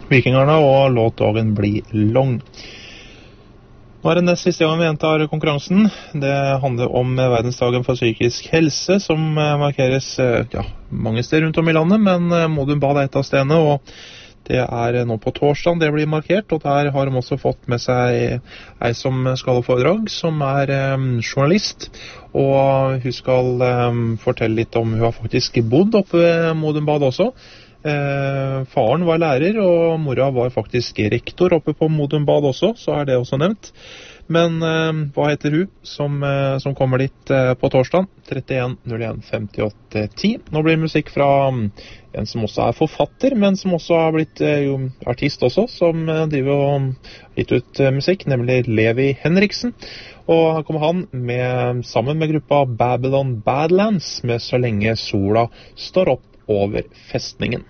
Vikingarna, og låtdagen blir lang. Nå det nest siste gang vi gjentar konkurransen. Det handler om verdensdagen for psykisk helse, som markeres mange steder rundt om i landet, men Modum Bad et av stedene, og det nå på torsdag det blir markert, og der har de også fått med seg ei som skal ha foredrag, som journalist, og hun skal fortelle litt om hun har faktisk bodd oppe ved Modum Bad også. Faren var lærer, og mora var faktisk rektor oppe på Modum Bad også, så det også nevnt. Men hva heter hun som kommer dit på torsdag? 31 01 58 10. Nå blir det musikk fra en som også forfatter, men som også har blitt artist også, som driver og gitt ut musikk, nemlig Levi Henriksen. Og her kommer han sammen med gruppa Babylon Badlands med Så lenge sola står opp over festningen.